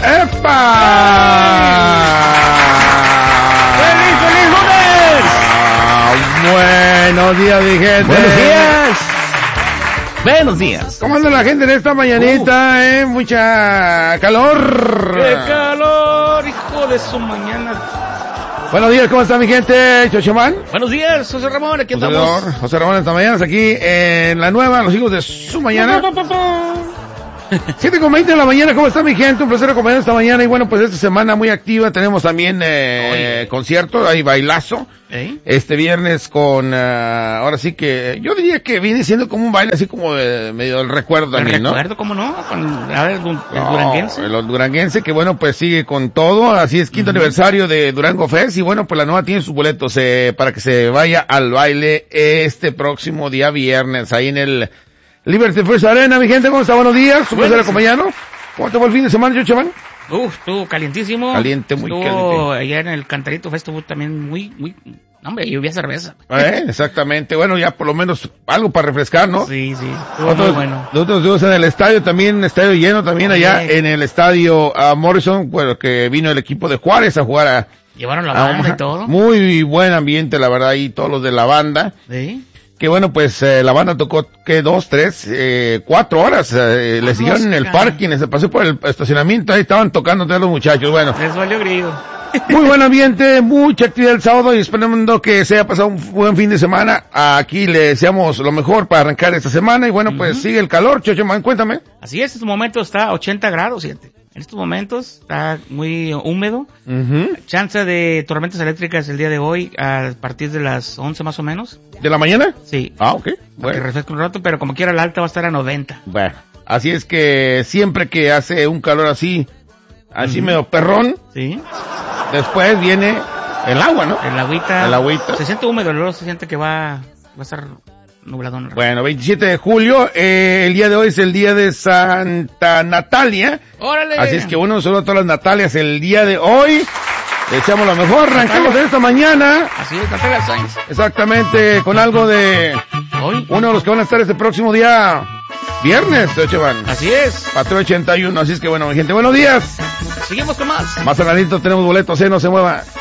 ¡Feliz lunes! Buenos días, mi gente. Buenos días. ¿Cómo anda la gente en esta mañanita, Mucha calor. ¡Qué calor, hijo de su mañana! Buenos días, ¿cómo está mi gente? Chochomán. Buenos días, José Ramón, aquí estamos. José Ramón, esta mañana aquí en la nueva, los hijos de su mañana. 7:20 de la mañana, ¿cómo está mi gente? Un placer acompañar esta mañana. Y bueno, pues esta semana muy activa, tenemos también concierto, hay bailazo. Este viernes con, ahora sí que, yo diría que viene siendo como un baile así como medio del recuerdo también, ¿no? El recuerdo, ¿cómo no? Con el duranguense. El duranguense que bueno, pues sigue con todo, así es, quinto aniversario de Durango Fest y bueno, pues la nueva tiene sus boletos para que se vaya al baile este próximo día viernes, ahí en el Liberty First Arena. Mi gente, ¿cómo está? Buenos días, un placer acompañarnos. ¿Cómo te fue el fin de semana, Chochaman? Estuvo calientísimo. Caliente, muy caliente. Allá en el Cantarito Fest estuvo también muy, hombre, lluvia cerveza. Exactamente, bueno, ya por lo menos algo para refrescar, ¿no? Sí, estuvo muy bueno. Nosotros estuvimos en el estadio también, estadio lleno también allá en el estadio Morrison, bueno, que vino el equipo de Juárez a jugar Llevaron la banda y todo. Muy buen ambiente, la verdad, y todos los de la banda. Sí. Que bueno, pues la banda tocó, ¿qué? 2, 3, 4 horas. Le siguieron en el parking, se pasó por el estacionamiento, ahí estaban tocando todos los muchachos, bueno. Les valió grido. Muy buen ambiente, mucha actividad el sábado y esperando que se haya pasado un buen fin de semana. Aquí le deseamos lo mejor para arrancar esta semana y bueno, pues sigue el calor, Chochomán, cuéntame. Así es, en estos momentos está a 80 grados, fíjate. En estos momentos está muy húmedo. Chance de tormentas eléctricas el día de hoy a partir de las 11 más o menos. ¿De la mañana? Sí. Ok. Bueno. Que refresca un rato, pero como quiera la alta va a estar a 90. Bueno, así es que siempre que hace un calor así medio perrón, sí, después viene el agua, ¿no? El agüita. El agüita. Se siente húmedo, luego se siente que va a estar nubladón. Bueno, 27 de julio, el día de hoy es el día de Santa Natalia. ¡Órale! Así es que bueno, un saludo a todas las Natalias el día de hoy. Le echamos lo mejor, arrancamos de esta mañana. Así es, Natalia Sainz. Exactamente, con algo de hoy. Uno de los que van a estar este próximo día viernes, Chochaman. Así es. Patrón 81, así es que bueno, mi gente, buenos días. Seguimos con más. Más adelantito tenemos boletos, no se mueva.